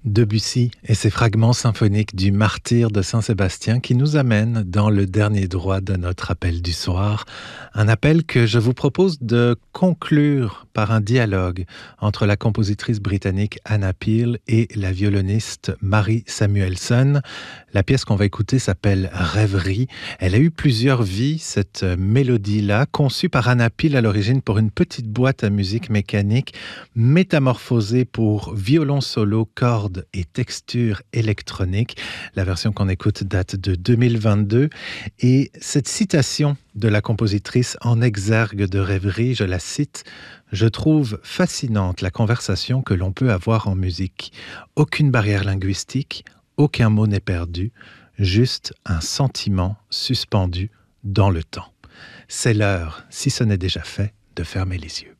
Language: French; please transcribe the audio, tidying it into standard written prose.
Debussy et ses fragments symphoniques du Martyre de Saint-Sébastien qui nous amènent dans le dernier droit de notre appel du soir. Un appel que je vous propose de conclure par un dialogue entre la compositrice britannique Anna Peel et la violoniste Mary Samuelson. La pièce qu'on va écouter s'appelle Rêverie. Elle a eu plusieurs vies, cette mélodie-là, conçue par Anna Peel à l'origine pour une petite boîte à musique mécanique, métamorphosée pour violon solo, cordes et textures électroniques. La version qu'on écoute date de 2022. Et cette citation de la compositrice en exergue de Rêverie, je la cite: « Je trouve fascinante la conversation que l'on peut avoir en musique. Aucune barrière linguistique, aucun mot n'est perdu, juste un sentiment suspendu dans le temps. » C'est l'heure, si ce n'est déjà fait, de fermer les yeux.